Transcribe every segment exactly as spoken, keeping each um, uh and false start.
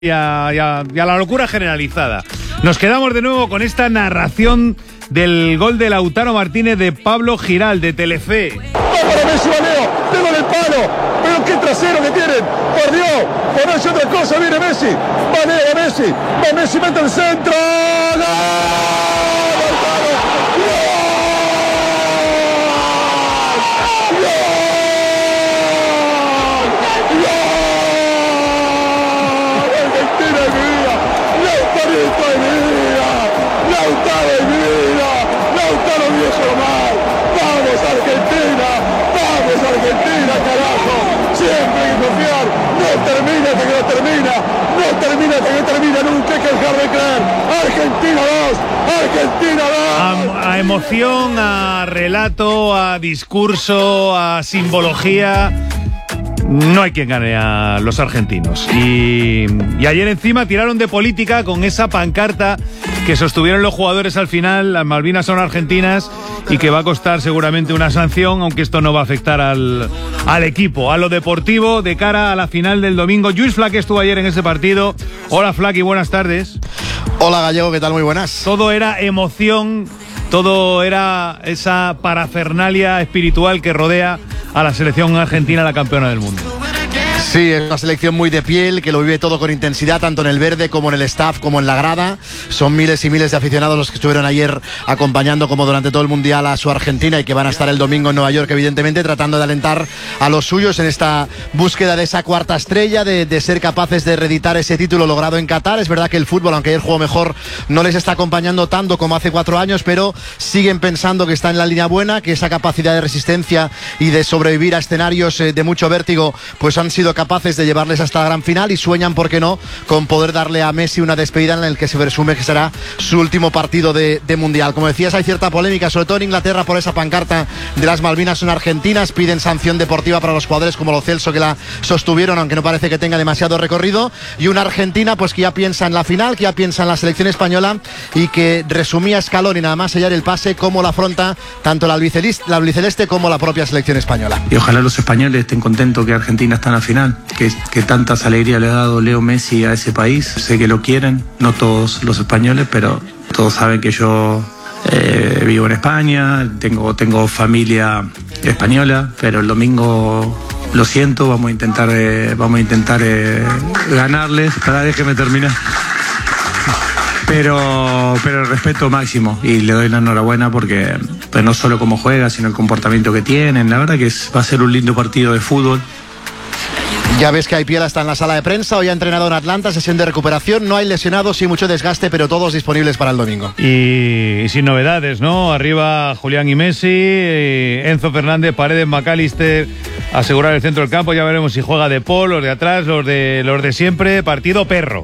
Y a, y, a, y a la locura generalizada. Nos quedamos de nuevo con esta narración del gol de Lautaro Martínez de Pablo Giral de Telefe. Va para Messi, Valeo, pego en el palo, pero qué trasero que tienen, por Dios, por no decir otra cosa, viene Messi, Valeo, Messi, va Messi, mete el centro, ¡gol! ¡Lautaro! ¡Gol! ¡Vamos Argentina! ¡Vamos Argentina, carajo! Siempre hay que confiar. No termina hasta que no termina. No termina hasta que no termina. Nunca hay que dejar de creer. Argentina dos. Argentina dos. A, a emoción, a relato, a discurso, a simbología. No hay quien gane a los argentinos. Y, y ayer encima tiraron de política con esa pancarta que sostuvieron los jugadores al final. Las Malvinas son argentinas y que va a costar seguramente una sanción, aunque esto no va a afectar al, al equipo, a lo deportivo, de cara a la final del domingo. Lluís Flaque estuvo ayer en ese partido. Hola Flaque, buenas tardes. Hola Gallego, ¿qué tal? Muy buenas. Todo era emoción, todo era esa parafernalia espiritual que rodea a la selección argentina, la campeona del mundo. Sí, es una selección muy de piel, que lo vive todo con intensidad, tanto en el verde como en el staff, como en la grada. Son miles y miles de aficionados los que estuvieron ayer acompañando, como durante todo el Mundial, a su Argentina, y que van a estar el domingo en Nueva York, evidentemente, tratando de alentar a los suyos en esta búsqueda de esa cuarta estrella, de, de ser capaces de reeditar ese título logrado en Qatar. Es verdad que el fútbol, aunque ayer jugó mejor, no les está acompañando tanto como hace cuatro años, pero siguen pensando que está en la línea buena, que esa capacidad de resistencia y de sobrevivir a escenarios eh, de mucho vértigo, pues han sido capaces de llevarles hasta la gran final, y sueñan, por qué no, con poder darle a Messi una despedida en el que se presume que será su último partido de, de Mundial. Como decías, hay cierta polémica, sobre todo en Inglaterra, por esa pancarta de las Malvinas son argentinas. Piden sanción deportiva para los jugadores como Lo Celso, que la sostuvieron, aunque no parece que tenga demasiado recorrido. Y una Argentina pues que ya piensa en la final, que ya piensa en la selección española, y que resumía Scaloni nada más sellar el pase cómo la afronta tanto la albiceleste, la albiceleste como la propia selección española. Y ojalá los españoles estén contentos que Argentina está en la final, que, que tantas alegrías le ha dado Leo Messi a ese país. Sé que lo quieren, no todos los españoles, pero todos saben que yo eh, vivo en España, tengo, tengo familia española, pero el domingo lo siento, vamos a intentar, eh, vamos a intentar eh, ganarles. Para déjeme terminar. Pero, pero el respeto máximo, y le doy la enhorabuena porque pues no solo cómo juega, sino el comportamiento que tienen. La verdad que es, va a ser un lindo partido de fútbol. Ya ves que Aipiela está en la sala de prensa, hoy ha entrenado en Atlanta, sesión de recuperación, no hay lesionados y mucho desgaste, pero todos disponibles para el domingo. Y, y sin novedades, ¿no? Arriba Julián y Messi, Enzo Fernández, Paredes, McAllister, asegurar el centro del campo. Ya veremos si juega De Paul, los de atrás, los de, los de siempre. Partido perro.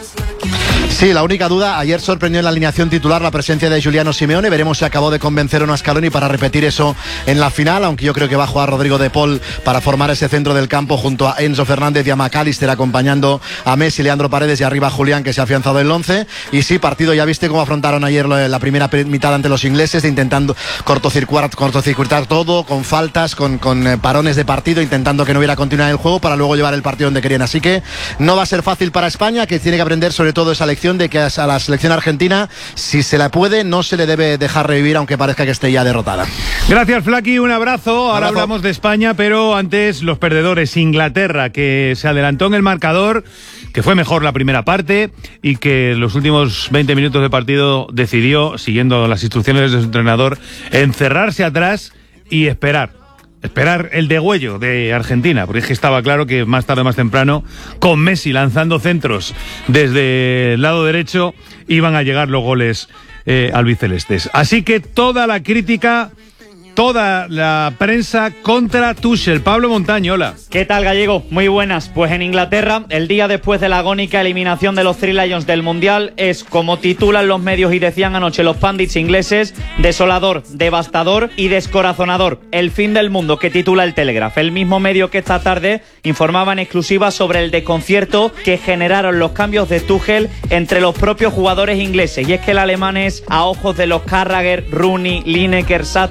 Sí, la única duda, ayer sorprendió en la alineación titular la presencia de Giuliano Simeone. Veremos si acabó de convencer o no a Scaloni para repetir eso en la final, aunque yo creo que va a jugar Rodrigo De Paul para formar ese centro del campo junto a Enzo Fernández y a McAllister, acompañando a Messi, Leandro Paredes, y arriba Julián, que se ha afianzado en el once. Y sí, partido, ya viste cómo afrontaron ayer la primera mitad ante los ingleses, de intentando cortocircuitar, cortocircuitar todo, con faltas, con, con eh, parones de partido, intentando que no hubiera continuidad el juego para luego llevar el partido donde querían. Así que no va a ser fácil para España, que tiene que aprender sobre todo esa lección de que a la selección argentina, si se la puede, no se le debe dejar revivir, aunque parezca que esté ya derrotada. Gracias, Flaqui, un abrazo. Ahora abrazo. Hablamos de España, pero antes los perdedores. Inglaterra, que se adelantó en el marcador, que fue mejor la primera parte y que en los últimos veinte minutos de partido decidió, siguiendo las instrucciones de su entrenador, encerrarse atrás y esperar. Esperar el degüello de Argentina, porque es que estaba claro que más tarde o más temprano, con Messi lanzando centros desde el lado derecho, iban a llegar los goles eh, albicelestes. Así que toda la crítica, toda la prensa contra Tuchel. Pablo Montaño, hola. ¿Qué tal, Gallego? Muy buenas. Pues en Inglaterra, el día después de la agónica eliminación de los Three Lions del Mundial, es, como titulan los medios y decían anoche los pundits ingleses, desolador, devastador y descorazonador. El fin del mundo, que titula el Telegraph. El mismo medio que esta tarde informaba en exclusiva sobre el desconcierto que generaron los cambios de Tuchel entre los propios jugadores ingleses. Y es que el alemán es, a ojos de los Carragher, Rooney, Lineker, Sutton,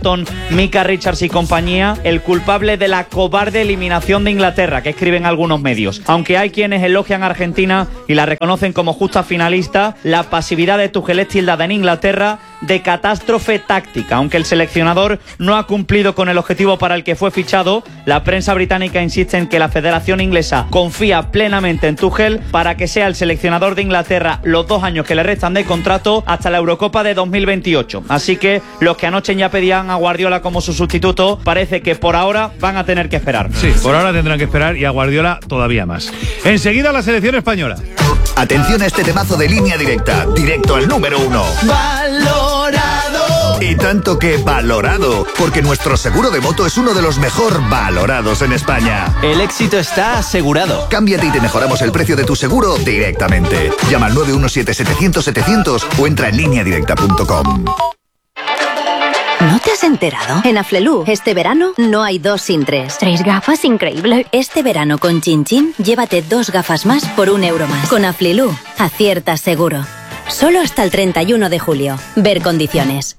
Micah Richards y compañía, el culpable de la cobarde eliminación de Inglaterra, que escriben algunos medios. Aunque hay quienes elogian a Argentina y la reconocen como justa finalista, la pasividad de Tuchel es tildada en Inglaterra de catástrofe táctica. Aunque el seleccionador no ha cumplido con el objetivo para el que fue fichado, la prensa británica insiste en que la Federación Inglesa confía plenamente en Tuchel para que sea el seleccionador de Inglaterra los dos años que le restan de contrato hasta la Eurocopa de dos mil veintiocho. Así que los que anoche ya pedían a Guardiola como su sustituto, parece que por ahora van a tener que esperar. Sí, por ahora tendrán que esperar, y a Guardiola todavía más. Enseguida la selección española. Atención a este temazo de Línea Directa, directo al número uno. ¡Valorado! Y tanto que valorado, porque nuestro seguro de moto es uno de los mejor valorados en España. El éxito está asegurado. Cámbiate y te mejoramos el precio de tu seguro directamente. Llama al nueve uno siete, setecientos, setecientos o entra en línea directa punto com. ¿No te has enterado? En Aflelu, este verano no hay dos sin tres. Tres gafas, increíble. Este verano con Chin Chin, llévate dos gafas más por un euro más. Con Aflelu, aciertas seguro. Solo hasta el treinta y uno de julio. Ver condiciones.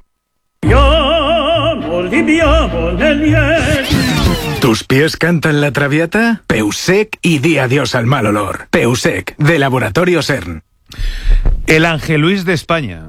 ¿Tus pies cantan la traviata? Peusec y di adiós al mal olor. Peusec, de Laboratorio CERN. El Ángel Luis de España.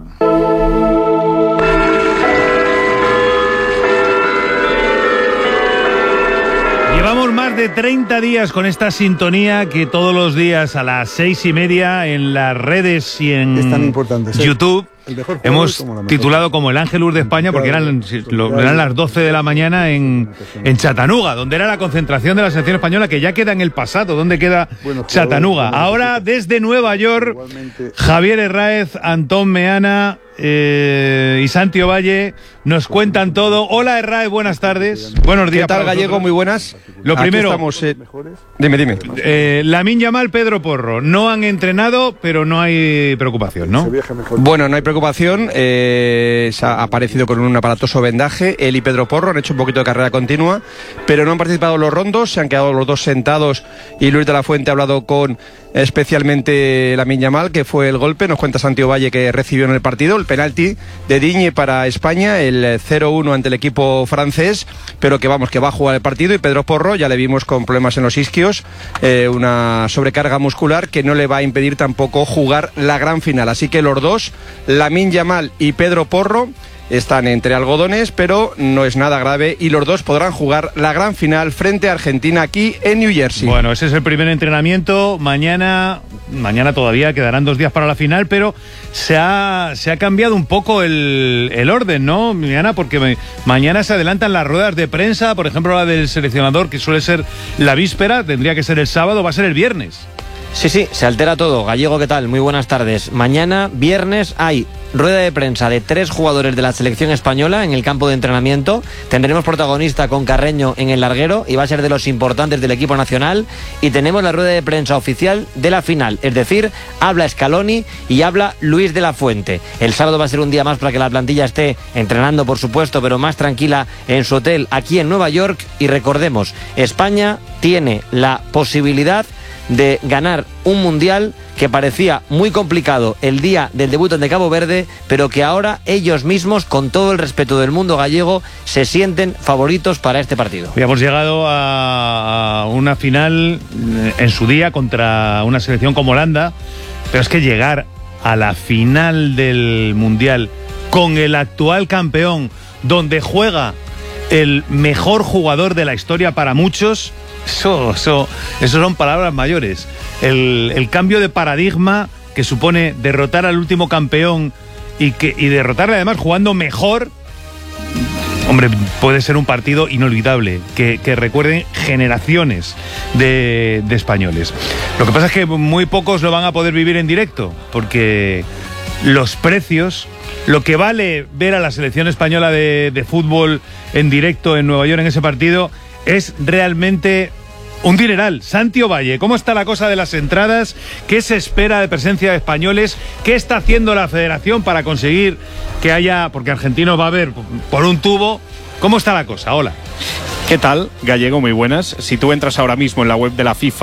Llevamos más de treinta días con esta sintonía que todos los días a las seis y media en las redes y en YouTube hemos titulado como el Ángel Luis de España, porque eran, eran las doce de la mañana en, en Chattanooga, donde era la concentración de la selección española, que ya queda en el pasado. ¿Dónde queda Chattanooga? Ahora desde Nueva York, Javier Herráez, Antón Meana eh, y Santi Ovalle nos cuentan todo. Hola Herráez, buenas tardes. Buenos días. ¿Qué tal, Gallego? Muy buenas. Lo Aquí primero, estamos, eh... dime, dime. Eh, Lamine Yamal, Pedro Porro, no han entrenado, pero no hay preocupación, ¿no? Bueno, no hay preocupación. Eh, se ha aparecido con un aparatoso vendaje. Él y Pedro Porro han hecho un poquito de carrera continua, pero no han participado en los rondos. Se han quedado los dos sentados y Luis de la Fuente ha hablado con especialmente Lamine Yamal, que fue el golpe. Nos cuenta Santi Ovalle que recibió en el partido el penalti de Digne para España, el cero uno ante el equipo francés, pero que vamos, que va a jugar el partido. Y Pedro Porro ya le vimos con problemas en los isquios, eh, una sobrecarga muscular que no le va a impedir tampoco jugar la gran final. Así que los dos, Lamine Yamal y Pedro Porro, están entre algodones, pero no es nada grave y los dos podrán jugar la gran final frente a Argentina aquí en New Jersey. Bueno, ese es el primer entrenamiento. Mañana, mañana todavía quedarán dos días para la final, pero se ha, se ha cambiado un poco el, el orden, ¿no, Mañana? Porque me, mañana se adelantan las ruedas de prensa, por ejemplo la del seleccionador, que suele ser la víspera, tendría que ser el sábado, va a ser el viernes. Sí, sí, se altera todo. Gallego, ¿qué tal? Muy buenas tardes. Mañana, viernes, hay rueda de prensa de tres jugadores de la selección española en el campo de entrenamiento. Tendremos protagonista con Carreño en el larguero y va a ser de los importantes del equipo nacional. Y tenemos la rueda de prensa oficial de la final, es decir, habla Scaloni y habla Luis de la Fuente. El sábado va a ser un día más para que la plantilla esté entrenando, por supuesto, pero más tranquila en su hotel aquí en Nueva York. Y recordemos, España tiene la posibilidad de ganar un mundial que parecía muy complicado el día del debut ante Cabo Verde, pero que ahora ellos mismos, con todo el respeto del mundo gallego, se sienten favoritos para este partido. Habíamos llegado a una final en su día contra una selección como Holanda, pero es que llegar a la final del mundial con el actual campeón, donde juega el mejor jugador de la historia para muchos, Eso, eso, eso son palabras mayores. El, el cambio de paradigma que supone derrotar al último campeón y, que, y derrotarle además jugando mejor, hombre, puede ser un partido inolvidable, que, que recuerden generaciones de, de españoles. Lo que pasa es que muy pocos lo van a poder vivir en directo, porque los precios, lo que vale ver a la selección española de, de fútbol en directo en Nueva York en ese partido, es realmente un dineral. Santi Ovalle, ¿cómo está la cosa de las entradas? ¿Qué se espera de presencia de españoles? ¿Qué está haciendo la federación para conseguir que haya, porque argentinos va a haber por un tubo? ¿Cómo está la cosa? Hola. ¿Qué tal, Gallego? Muy buenas. Si tú entras ahora mismo en la web de la FIFA,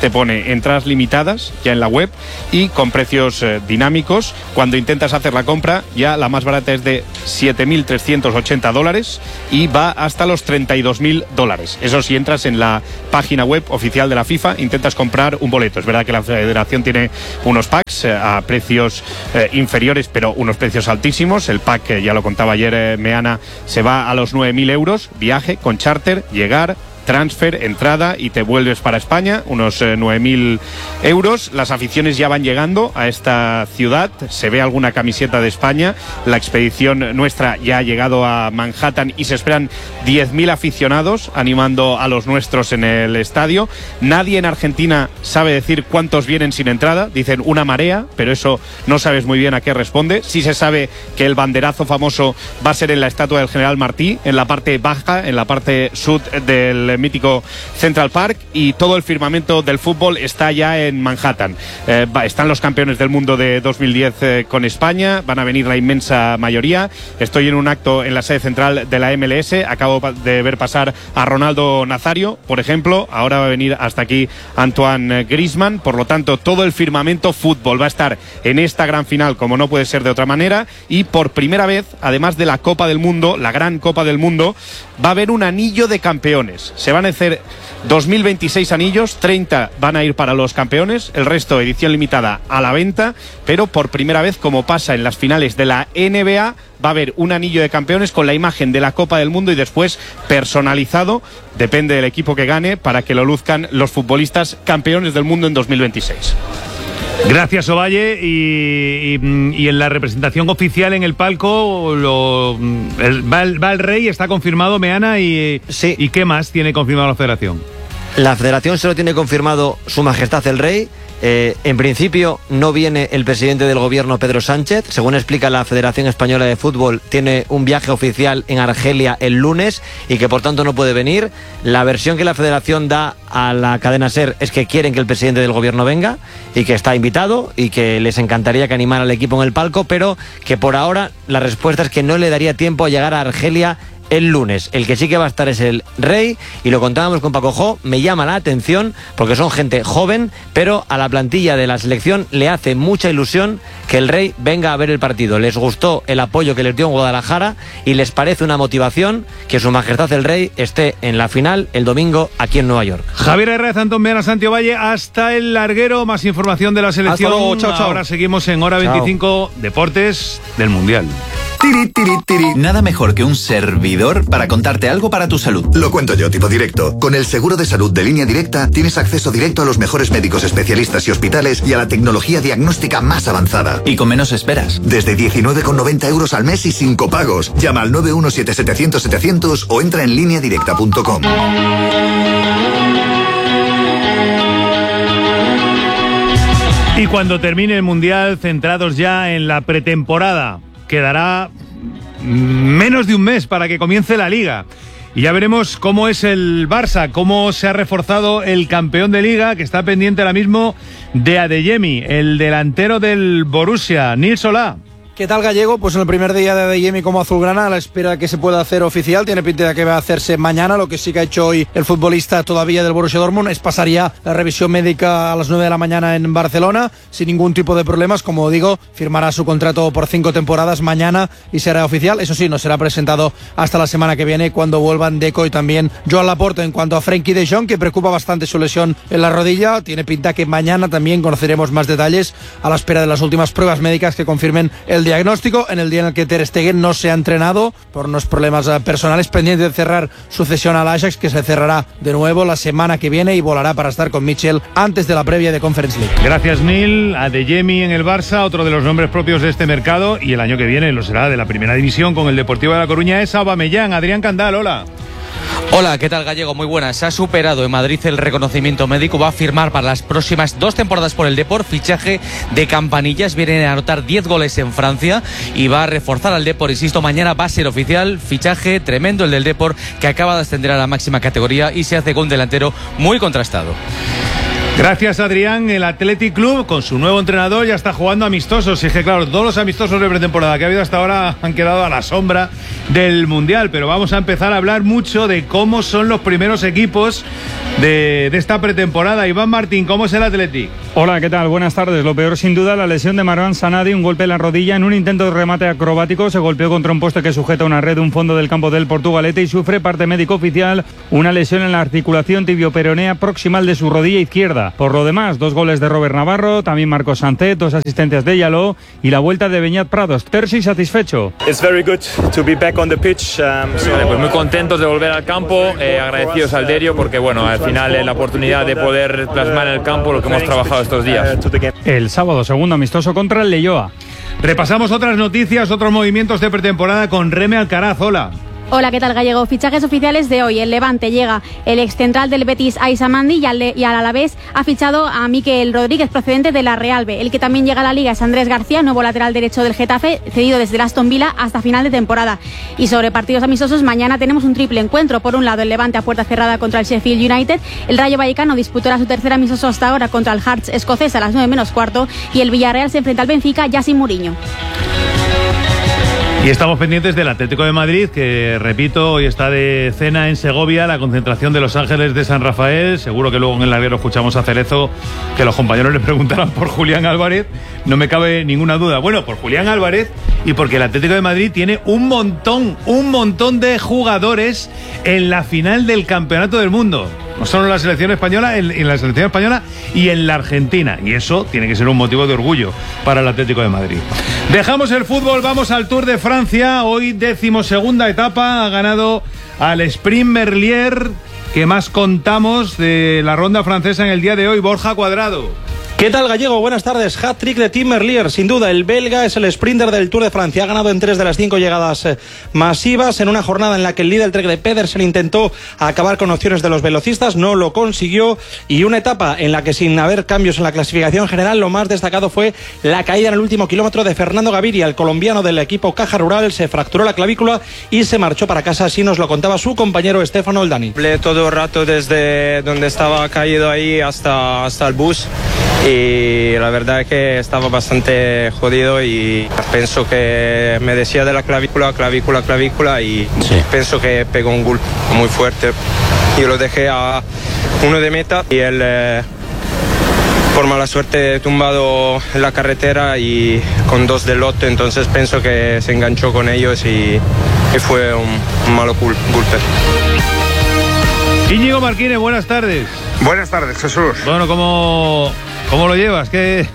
te pone entradas limitadas ya en la web y con precios eh, dinámicos. Cuando intentas hacer la compra, ya la más barata es de siete mil trescientos ochenta dólares y va hasta los treinta y dos mil dólares. Eso si entras en la página web oficial de la FIFA, intentas comprar un boleto. Es verdad que la federación tiene unos packs eh, a precios eh, inferiores, pero unos precios altísimos. El pack, eh, ya lo contaba ayer eh, Meana, se va a los nueve mil euros, viaje con charter, llegar, transfer, entrada y te vuelves para España, unos eh, nueve mil euros. Las aficiones ya van llegando a esta ciudad, se ve alguna camiseta de España. La expedición nuestra ya ha llegado a Manhattan y se esperan diez mil aficionados animando a los nuestros en el estadio. Nadie en Argentina sabe decir cuántos vienen sin entrada, dicen una marea, pero eso no sabes muy bien a qué responde. Sí se sabe que el banderazo famoso va a ser en la estatua del General Martí, en la parte baja, en la parte sur del mítico Central Park, y todo el firmamento del fútbol está ya en Manhattan. Eh, va, están los campeones del mundo de dos mil diez eh, con España, van a venir la inmensa mayoría. Estoy en un acto en la sede central de la M L S, acabo de ver pasar a Ronaldo Nazario, por ejemplo, ahora va a venir hasta aquí Antoine Griezmann. Por lo tanto, todo el firmamento fútbol va a estar en esta gran final, como no puede ser de otra manera, y por primera vez, además de la Copa del Mundo, la gran Copa del Mundo, va a haber un anillo de campeones. Se van a hacer dos mil veintiséis anillos, treinta van a ir para los campeones, el resto edición limitada a la venta, pero por primera vez, como pasa en las finales de la N B A, va a haber un anillo de campeones con la imagen de la Copa del Mundo y después personalizado, depende del equipo que gane, para que lo luzcan los futbolistas campeones del mundo en dos mil veintiséis. Gracias, Ovalle. Y, y, y en la representación oficial en el palco lo, el, va, el, va el Rey, está confirmado, Meana, y, sí. ¿Y qué más tiene confirmado la Federación? La Federación se lo tiene confirmado Su Majestad el Rey. Eh, en principio no viene el presidente del gobierno, Pedro Sánchez. Según explica la Federación Española de Fútbol, tiene un viaje oficial en Argelia el lunes y que por tanto no puede venir. La versión que la Federación da a la cadena SER es que quieren que el presidente del gobierno venga y que está invitado y que les encantaría que animara al equipo en el palco, pero que por ahora la respuesta es que no le daría tiempo a llegar a Argelia el lunes. El que sí que va a estar es el Rey, y lo contábamos con Paco Jo. Me llama la atención porque son gente joven, pero a la plantilla de la selección le hace mucha ilusión que el Rey venga a ver el partido. Les gustó el apoyo que les dio en Guadalajara y les parece una motivación que Su Majestad el Rey esté en la final el domingo aquí en Nueva York. Javier Herrera, Antón Meana, Santiago Valle, hasta el larguero. Más información de la selección. Hasta luego, chao, chao. Ahora seguimos en Hora veinticinco, Deportes del Mundial. Tiri, tiri, tiri. Nada mejor que un servidor para contarte algo para tu salud. Lo cuento yo, tipo directo. Con el seguro de salud de Línea Directa tienes acceso directo a los mejores médicos especialistas y hospitales y a la tecnología diagnóstica más avanzada. Y con menos esperas. Desde diecinueve con noventa euros al mes y sin copagos. Llama al nueve uno siete setecientos setecientos o entra en línea directa punto com. Y cuando termine el Mundial, centrados ya en la pretemporada, quedará menos de un mes para que comience la Liga. Y ya veremos cómo es el Barça, cómo se ha reforzado el campeón de Liga, que está pendiente ahora mismo de Adeyemi, el delantero del Borussia, Nils Solá. ¿Qué tal, Gallego? Pues en el primer día de Adeyemi como azulgrana, a la espera de que se pueda hacer oficial. Tiene pinta de que va a hacerse mañana. Lo que sí que ha hecho hoy el futbolista todavía del Borussia Dortmund es pasar ya la revisión médica a las nueve de la mañana en Barcelona, sin ningún tipo de problemas. Como digo, firmará su contrato por cinco temporadas mañana y será oficial. Eso sí, no será presentado hasta la semana que viene, cuando vuelvan Deco y también Joan Laporta. En cuanto a Frenkie de Jong, que preocupa bastante su lesión en la rodilla, tiene pinta que mañana también conoceremos más detalles, a la espera de las últimas pruebas médicas que confirmen el diagnóstico. En el día en el que Ter Stegen no se ha entrenado por unos problemas personales, pendiente de cerrar su cesión al Ajax, que se cerrará de nuevo la semana que viene y volará para estar con Mitchell antes de la previa de Conference League. Gracias, Neil. Adeyemi en el Barça, otro de los nombres propios de este mercado, y el año que viene lo será de la primera división con el Deportivo de La Coruña, es Aubameyang. Adrián Candal, hola. Hola, ¿qué tal, Gallego? Muy buenas. Se ha superado en Madrid el reconocimiento médico. Va a firmar para las próximas dos temporadas por el Depor. Fichaje de Campanillas. Viene a anotar diez goles en Francia y va a reforzar al Depor. Insisto, mañana va a ser oficial. Fichaje tremendo el del Depor, que acaba de ascender a la máxima categoría y se hace con un delantero muy contrastado. Gracias, Adrián. El Athletic Club, con su nuevo entrenador, ya está jugando amistosos. Y es que, claro, todos los amistosos de pretemporada que ha habido hasta ahora han quedado a la sombra del Mundial. Pero vamos a empezar a hablar mucho de cómo son los primeros equipos de, de esta pretemporada. Iván Martín, ¿cómo es el Athletic? Hola, ¿qué tal? Buenas tardes. Lo peor sin duda la lesión de Marwan Sanadi, un golpe en la rodilla en un intento de remate acrobático. Se golpeó contra un poste que sujeta una red de un fondo del campo del Portugalete y sufre, parte médico oficial, una lesión en la articulación tibioperonea proximal de su rodilla izquierda. Por lo demás, dos goles de Robert Navarro, también Marcos Sancet, dos asistencias de Yaló y la vuelta de Beñat Prados. Terzi satisfecho. It's very good to be back on the pitch. Um, so... Pues muy contentos de volver al campo, eh, agradecidos al Derio porque bueno, al final es la oportunidad de poder plasmar en el campo lo que hemos trabajado estos días. El sábado, segundo amistoso contra el Leioa. Repasamos otras noticias, otros movimientos de pretemporada con Reme Alcaraz. Hola. Hola, ¿qué tal, Gallego? Fichajes oficiales de hoy. El Levante llega el excentral del Betis Aissa Mandi y al, y al Alavés ha fichado a Mikel Rodríguez, procedente de la Real B. El que también llega a la Liga es Andrés García, nuevo lateral derecho del Getafe, cedido desde el Aston Villa hasta final de temporada. Y sobre partidos amistosos, mañana tenemos un triple encuentro. Por un lado, el Levante a puerta cerrada contra el Sheffield United. El Rayo Vallecano disputará su tercer amistoso hasta ahora contra el Hearts escocés a las nueve menos cuarto. Y el Villarreal se enfrenta al Benfica ya sin Mourinho. Y estamos pendientes del Atlético de Madrid, que, repito, hoy está de cena en Segovia, la concentración de Los Ángeles de San Rafael. Seguro que luego en el larguero escuchamos a Cerezo, que los compañeros le preguntarán por Julián Álvarez. No me cabe ninguna duda. Bueno, por Julián Álvarez y porque el Atlético de Madrid tiene un montón, un montón de jugadores en la final del Campeonato del Mundo. No solo en la selección española, en, en la selección española y en la Argentina. Y eso tiene que ser un motivo de orgullo para el Atlético de Madrid. Dejamos el fútbol, vamos al Tour de Francia. Hoy decimosegunda etapa, ha ganado al Sprint Merlier. ¿Qué más contamos de la ronda francesa en el día de hoy? Borja Cuadrado. ¿Qué tal, Gallego? Buenas tardes. Hat-trick de Tim Merlier. Sin duda, el belga es el sprinter del Tour de Francia. Ha ganado en tres de las cinco llegadas eh, masivas en una jornada en la que el líder Trek de Pedersen intentó acabar con opciones de los velocistas. No lo consiguió. Y una etapa en la que, sin haber cambios en la clasificación general, lo más destacado fue la caída en el último kilómetro de Fernando Gaviria. El colombiano del equipo Caja Rural se fracturó la clavícula y se marchó para casa. Así nos lo contaba su compañero Estefano Oldani. Hablé todo el rato desde donde estaba caído ahí hasta, hasta el bus. Y la verdad es que estaba bastante jodido y pienso que me decía de la clavícula, clavícula, clavícula y sí. Pienso que pegó un golpe muy fuerte. Yo lo dejé a uno de meta y él, eh, por mala suerte, tumbado en la carretera y con dos de lote, entonces pienso que se enganchó con ellos y, y fue un, un malo golpe. Íñigo Marquínez, buenas tardes. Buenas tardes, Jesús. Bueno, ¿cómo, cómo lo llevas? ¿Qué,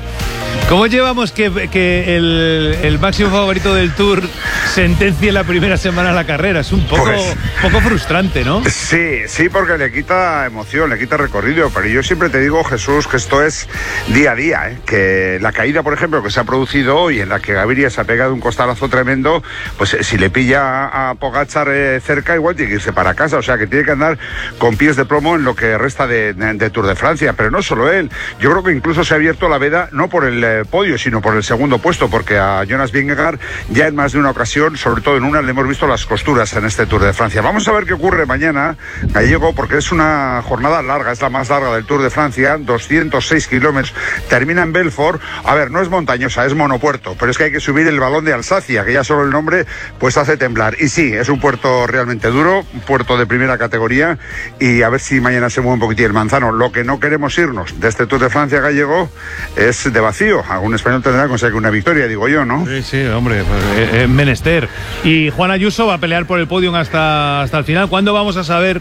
¿Cómo llevamos que, que el, el máximo favorito del Tour sentencie la primera semana la carrera? Es un poco, pues, poco frustrante, ¿no? Sí, sí, porque le quita emoción, le quita recorrido. Pero yo siempre te digo, Jesús, que esto es día a día, ¿eh? Que la caída, por ejemplo, que se ha producido hoy, en la que Gaviria se ha pegado un costalazo tremendo, pues si le pilla a, a Pogačar eh, cerca, igual tiene que irse para casa. O sea, que tiene que andar con pies de plomo en lo que resta de, de, de Tour de Francia. Pero no solo él. Yo creo que incluso se ha abierto la veda, no por el eh, podio, sino por el segundo puesto, porque a Jonas Vingegaard ya en más de una ocasión, sobre todo en una, le hemos visto las costuras en este Tour de Francia. Vamos a ver qué ocurre mañana, Gallego, porque es una jornada larga, es la más larga del Tour de Francia, doscientos seis kilómetros, termina en Belfort. A ver, no es montañosa, es monopuerto, pero es que hay que subir el Balón de Alsacia, que ya solo el nombre pues hace temblar. Y sí, es un puerto realmente duro, un puerto de primera categoría, y a ver si mañana se mueve un poquitín el manzano. Lo que no queremos irnos de este Tour de Francia, Gallego, es de vacío. Algún español tendrá que conseguir una victoria, digo yo, ¿no? Sí, sí, hombre, pues, eh, menester. Y Juan Ayuso va a pelear por el podium hasta, hasta el final. ¿Cuándo vamos a saber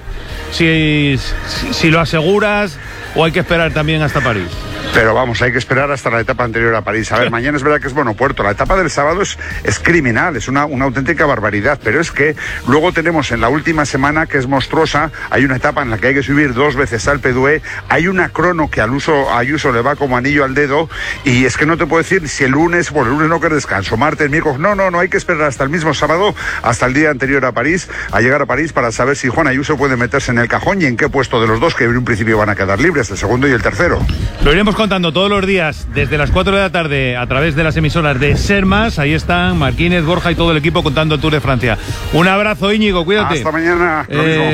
si, si, si lo aseguras o hay que esperar también hasta París? Pero vamos, hay que esperar hasta la etapa anterior a París. A ver, mañana es verdad que es monopuerto. La etapa del sábado es, es criminal, es una, una auténtica barbaridad. Pero es que luego tenemos en la última semana, que es monstruosa, hay una etapa en la que hay que subir dos veces al Pedúe. Hay una crono que al uso, a Ayuso le va como anillo al dedo. Y es que no te puedo decir si el lunes, bueno, el lunes no, que descanso, martes, miércoles. No, no, no, hay que esperar hasta el mismo sábado, hasta el día anterior a París, a llegar a París, para saber si Juan Ayuso puede meterse en el cajón y en qué puesto de los dos, que en un principio van a quedar libres, el segundo y el tercero. Lo iremos contando todos los días desde las cuatro de la tarde a través de las emisoras de Ser Más. Ahí están Marquínez, Borja y todo el equipo contando el Tour de Francia. Un abrazo, Íñigo, cuídate. Hasta mañana.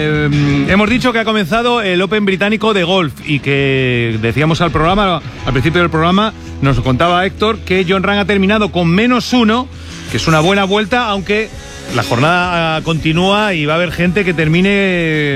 Eh, hemos dicho que ha comenzado el Open británico de golf y que decíamos al programa, al principio del programa, nos contaba Héctor que Jon Rahm ha terminado con menos uno, que es una buena vuelta, aunque la jornada continúa y va a haber gente que termine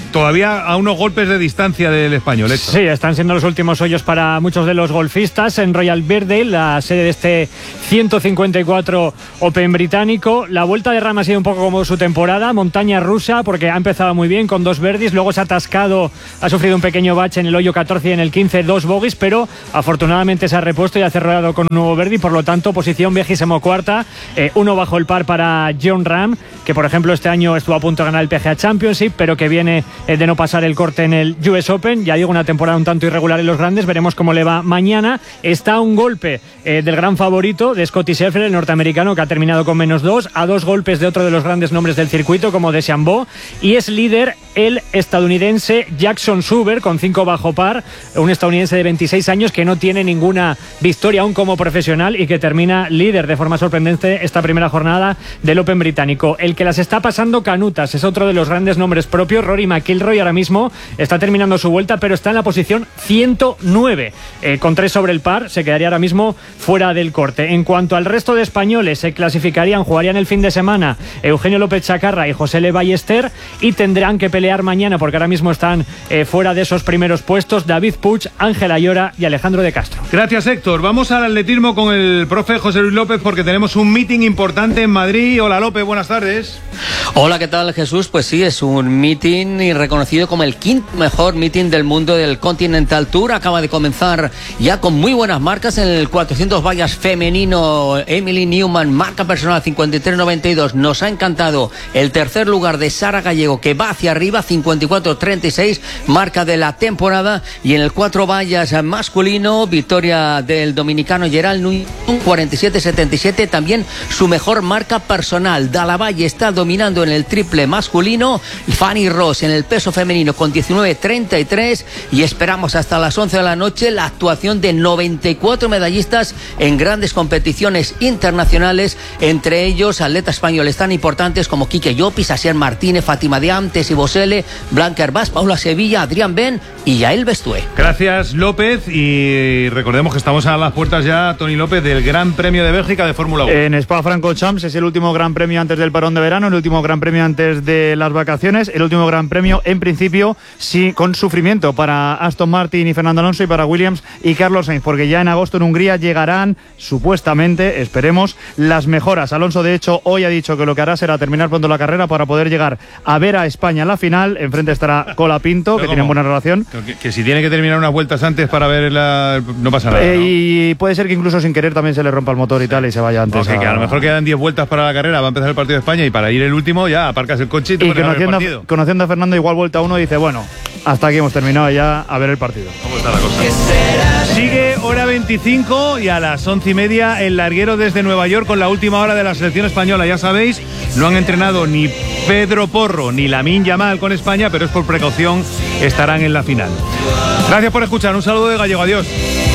todavía a unos golpes de distancia del Español. Héctor. Sí, están siendo los últimos hoyos para muchos de los golfistas en Royal Birkdale, la sede de este ciento cincuenta y cuatro Open británico. La vuelta de Rahm ha sido un poco como su temporada, montaña rusa, porque ha empezado muy bien con dos birdies, luego se ha atascado, ha sufrido un pequeño bache en el hoyo catorce y en el quince, dos bogies, pero afortunadamente se ha repuesto y ha cerrado con un nuevo birdie, por lo tanto posición vigésimo cuarta, eh, uno bajo el par para Jon Rahm, que por ejemplo este año estuvo a punto de ganar el P G A Championship, pero que viene eh, de no pasar el corte en el U S Open. Ya digo, una temporada un tanto irregular en los grandes, veremos cómo le va mañana. Está a un golpe eh, del gran favorito de Scottie Scheffler, el norteamericano, que ha terminado con menos dos, a dos golpes de otro de los grandes nombres del circuito como DeChambeau, y es líder el estadounidense Jackson Suber con cinco bajo par, un estadounidense de veintiséis años que no tiene ninguna victoria aún como profesional y que termina líder de forma sorprendente esta primera jornada del Open británico. El que las está pasando canutas es otro de los grandes nombres propios, Rory McIlroy. Ahora mismo está terminando su vuelta, pero está en la posición ciento nueve, eh, con tres sobre el par, se quedaría ahora mismo fuera del corte. En cuanto al resto de españoles, se clasificarían, jugarían el fin de semana Eugenio López Chacarra y José Le Ballester, y tendrán que pelear mañana, porque ahora mismo están eh, fuera de esos primeros puestos, David Puig, Ángel Ayora y Alejandro de Castro. Gracias, Héctor. Vamos al atletismo con el profe José Luis López, porque tenemos un meeting importante en Madrid. Hola, López, buenas tardes. Hola, ¿qué tal, Jesús? Pues sí, es un meeting y reconocido como el quinto mejor meeting del mundo del Continental Tour. Acaba de comenzar ya con muy buenas marcas en el cuatrocientos vallas femenino. Emily Newman, marca personal cincuenta y tres noventa y dos. Nos ha encantado el tercer lugar de Sara Gallego, que va hacia arriba, cincuenta y cuatro treinta y seis, marca de la temporada. Y en el cuatro vallas masculino, victoria del dominicano Gerald Núñez, cuarenta y siete setenta y siete, también su mejor marca personal. Dallavalle está dominando en el triple masculino. Fanny Ross en el peso femenino con diecinueve treinta y tres, y esperamos hasta las once de la noche la actuación de noventa y cuatro medallistas en grandes competiciones internacionales, entre ellos atletas españoles tan importantes como Quique Llopis, Asier Martínez, Fátima Diam, Tessy Bosele, Blanca Herbás, Paula Sevilla, Adrián Ben y Yael Bestué. Gracias, López, y recordemos que estamos a las puertas ya, Tony López, del Gran Premio de Bélgica de Fórmula uno. En Spa-Francorchamps es el último Gran Premio antes del parón de verano, el último Gran Premio antes de las vacaciones, el último Gran Premio en principio sí, con sufrimiento para Aston Martin y Fernando Alonso, y para Williams y Carlos Sainz, porque ya en agosto en Hungría llegarán supuestamente, esperemos, las mejoras. Alonso, de hecho, hoy ha dicho que lo que hará será terminar pronto la carrera para poder llegar a ver a España en la final. Enfrente estará Colapinto, que tienen buena relación. Que, que si tiene que terminar unas vueltas antes para ver la... no pasa nada, eh, ¿no? Y puede ser que incluso sin querer también se le rompa el motor y tal y se vaya antes. Okay, a... que a lo mejor quedan diez vueltas para la carrera, va a empezar el partido de España y para ir el último ya aparcas el coche y te y pones a ver el partido. Conociendo, conociendo a Fernando, igual vuelta uno dice, bueno, hasta aquí hemos terminado ya a ver el partido. ¿Cómo está la cosa? Sigue hora veinticinco y a las once y media el larguero desde Nueva York con la última hora de la selección española. Ya sabéis, no han entrenado ni Pedro Porro ni Lamine Yamal con España, pero es por precaución, estarán en la final. Gracias por escuchar, un saludo de Gallego, adiós.